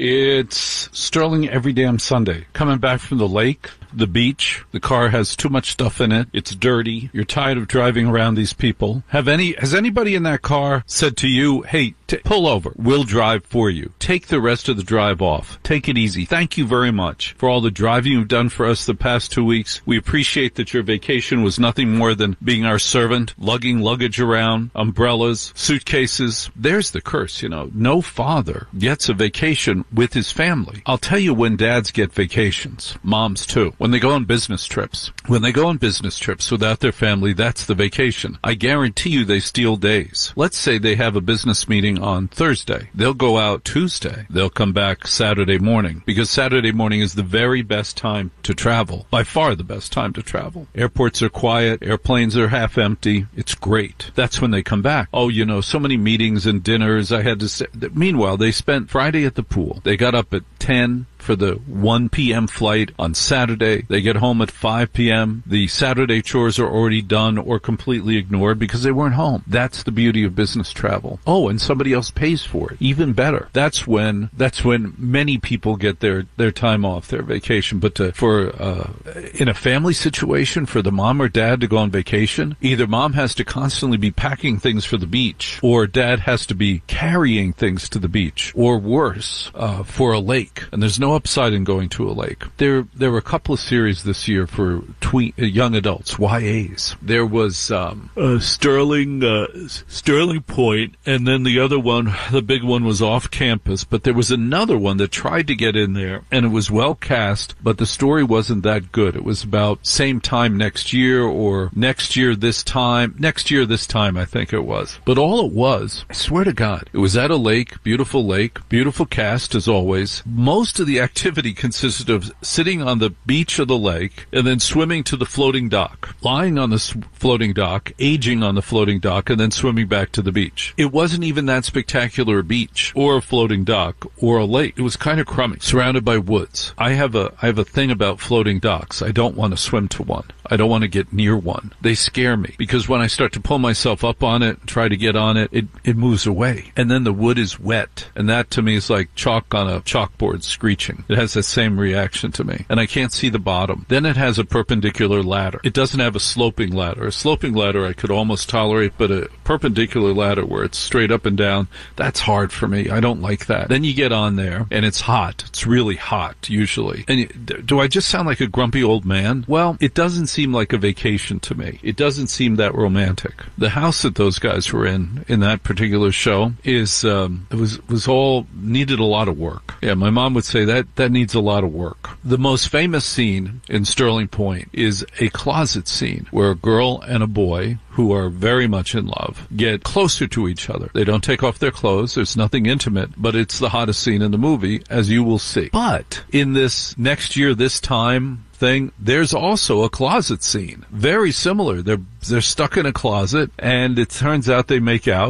It's Sterling every damn Sunday. Coming back from the lake, the beach, the car has too much stuff in it, it's dirty, you're tired of driving around these people. Has anybody in that car said to you, hey, pull over, we'll drive for you. Take the rest of the drive off. Take it easy. Thank you very much for all the driving you've done for us the past 2 weeks. We appreciate that your vacation was nothing more than being our servant, lugging luggage around, umbrellas, suitcases. There's the curse, No father gets a vacation with his family. I'll tell you when dads get vacations. Moms too. When they go on business trips. When they go on business trips without their family, that's the vacation. I guarantee you they steal days. Let's say they have a business meeting on Thursday. They'll go out Tuesday. They'll come back Saturday morning, because Saturday morning is the very best time to travel. By far the best time to travel. Airports are quiet. Airplanes are half empty. It's great. That's when they come back. Oh, so many meetings and dinners. I had to say. Meanwhile, they spent Friday at the pool. They got up at 10 for the 1 p.m. flight on Saturday. They get home at 5 p.m. The Saturday chores are already done or completely ignored because they weren't home. That's the beauty of business travel. Oh, and somebody else pays for it. Even better. That's when many people get their time off, their vacation. But in a family situation, for the mom or dad to go on vacation, either mom has to constantly be packing things for the beach, or dad has to be carrying things to the beach, or worse, for a lake. And there's no upside in going to a lake. There were a couple of series this year for young adults, YAs. There was Sterling Point, and then the other one, the big one, was off campus. But there was another one that tried to get in there, and it was well cast, but the story wasn't that good. It was about same time next year, or next year this time, I think it was. But all it was, I swear to God, it was at a lake, beautiful cast as always. Most of the activity consisted of sitting on the beach of the lake and then swimming to the floating dock, lying on the floating dock, aging on the floating dock, and then swimming back to the beach. It wasn't even that spectacular a beach or a floating dock or a lake. It was kind of crummy, surrounded by woods. I have a thing about floating docks. I don't want to swim to one. I don't want to get near one. They scare me because when I start to pull myself up on it, try to get on it, it moves away. And then the wood is wet. And that to me is like chalk on a chalkboard screeching. It has the same reaction to me. And I can't see the bottom. Then it has a perpendicular ladder. It doesn't have a sloping ladder. A sloping ladder I could almost tolerate, but a perpendicular ladder where it's straight up and down, that's hard for me. I don't like that. Then you get on there and it's hot. It's really hot usually. And do I just sound like a grumpy old man? Well, it doesn't seem like a vacation to me. It doesn't seem that romantic. The house that those guys were in that particular show is was all needed a lot of work. Yeah, my mom would say that needs a lot of work. The most famous scene in Sterling Point is a closet scene where a girl and a boy who are very much in love get closer to each other. They don't take off their clothes. There's nothing intimate, but it's the hottest scene in the movie, as you will see. But in this next year, this time thing, there's also a closet scene. Very similar. They're stuck in a closet, and it turns out they make out.